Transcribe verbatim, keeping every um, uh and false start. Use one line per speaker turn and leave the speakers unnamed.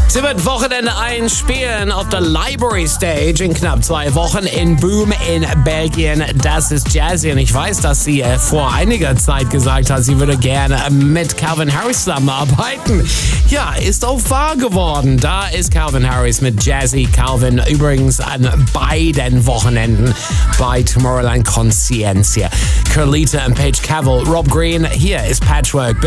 Sie wird Wochenende einspielen auf der Library Stage in knapp zwei Wochen in Boom in Belgien. Das ist Jazzy und ich weiß, dass sie äh, vor einiger Zeit gesagt hat, sie würde gerne mit Calvin Harris zusammenarbeiten. Ja, ist auch wahr geworden. Da ist Calvin Harris mit Jazzy Calvin übrigens an beiden Wochenenden bei Tomorrowland Consciencia. Carlita und Paige Cavill, Rob Green, hier ist Patchwork.